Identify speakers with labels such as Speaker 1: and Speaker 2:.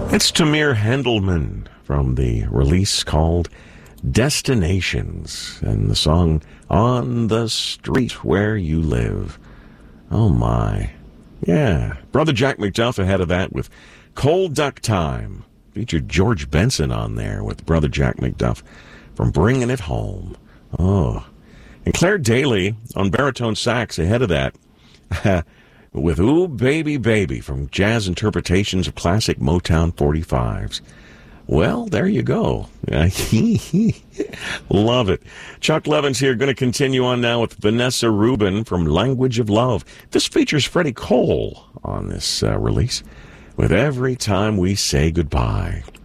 Speaker 1: It's Tamir Handelman from the release called Destinations and the song On the Street Where You Live. Oh my. Yeah. Brother Jack McDuff ahead of that with Cold Duck Time. Featured George Benson on there with Brother Jack McDuff from Bringing It Home. Oh. And Claire Daly on baritone sax ahead of that with Ooh Baby Baby from Jazz Interpretations of Classic Motown 45s. Well, there you go. Love it. Chuck Levin's here, going to continue on now with Vanessa Rubin from Language of Love. This features Freddie Cole on this release with Every Time We Say Goodbye.